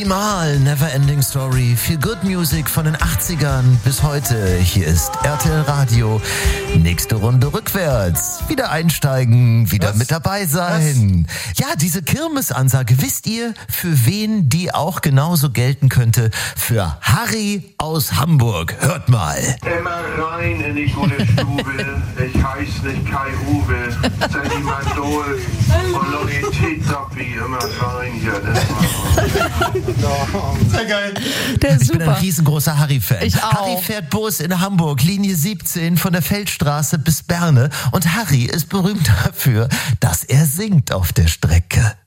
Optimal, Neverending Story, Feel Good Music von den 80ern bis heute. Hier ist RTL Radio. Nächste Runde rückwärts. Wieder einsteigen, wieder mit dabei sein. Ja, diese Kirmesansage, wisst ihr, für wen die auch genauso gelten könnte? Für Harry aus Hamburg. Hört mal. Immer rein in die gute Stube. Ich heiß nicht Kai Uwe. Sentimental und Loyalität sagt wie immer rein hier. Sehr geil. Der ist Ich bin ein super. riesengroßer Harry-Fan. Ich auch. Harry fährt Bus in Hamburg, Linie 17 von der Feldstraße bis Berne. Und Harry ist berühmt dafür, dass er singt auf der Strecke.